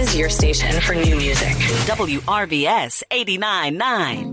is your station for new music. WRVS 89.9.